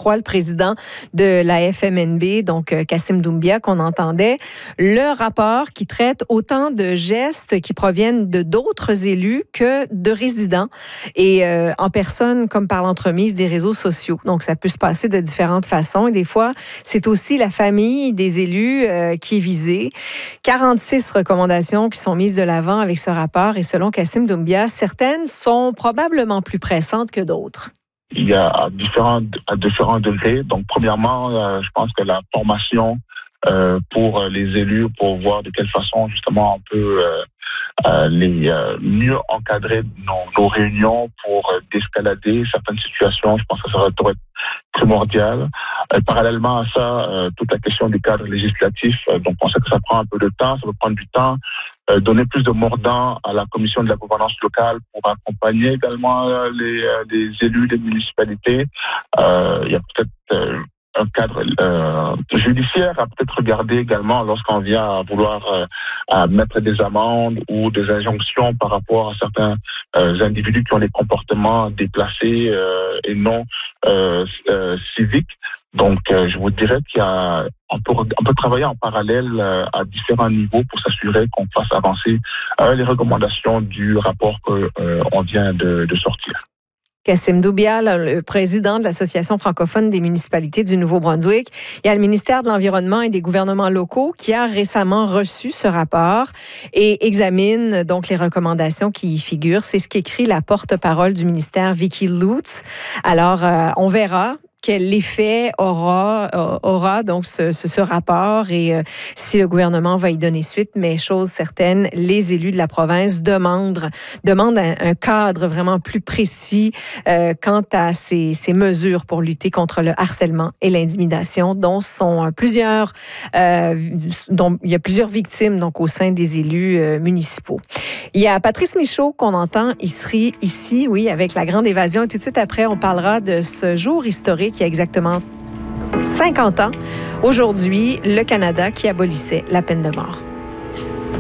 Lacroix, le président de la FMNB, donc Kassim Doumbia, qu'on entendait. Le rapport qui traite autant de gestes qui proviennent de d'autres élus que de résidents et en personne comme par l'entremise des réseaux sociaux. Donc, ça peut se passer de différentes façons et des fois, c'est aussi la famille des élus qui est visée. 46 recommandations qui sont mises de l'avant avec ce rapport et selon Kassim Doumbia, certaines sont probablement plus pressantes que d'autres. Il y a à différents degrés. Donc, premièrement, je pense que la formation pour les élus, pour voir de quelle façon, justement, on peut mieux encadrer nos réunions pour désescalader certaines situations. Je pense que ça devrait être primordial. Parallèlement à ça, toute la question du cadre législatif. Donc, on sait que ça prend un peu de temps, ça peut prendre du temps. Donner plus de mordant à la commission de la gouvernance locale pour accompagner également les élus des municipalités. Il y a peut-être un cadre judiciaire à peut-être regarder également lorsqu'on vient à vouloir à mettre des amendes ou des injonctions par rapport à certains individus qui ont des comportements déplacés et non civiques. Donc, je vous dirais qu'on peut travailler en parallèle à différents niveaux pour s'assurer qu'on fasse avancer les recommandations du rapport qu'on vient de sortir. Kassim Doumbia, le président de l'Association francophone des municipalités du Nouveau-Brunswick. Il y a le ministère de l'Environnement et des gouvernements locaux qui a récemment reçu ce rapport et examine donc les recommandations qui y figurent. C'est ce qu'écrit la porte-parole du ministère, Vicky Lutz. Alors, on verra quel effet aura donc ce rapport et si le gouvernement va y donner suite. Mais chose certaine, les élus de la province demandent un cadre vraiment plus précis quant à ces mesures pour lutter contre le harcèlement et l'intimidation, dont il y a plusieurs victimes donc au sein des élus municipaux. Il y a Patrice Michaud qu'on entend ici, oui, avec la grande évasion. Et tout de suite après, on parlera de ce jour historique il y a exactement 50 ans. Aujourd'hui, le Canada qui abolissait la peine de mort.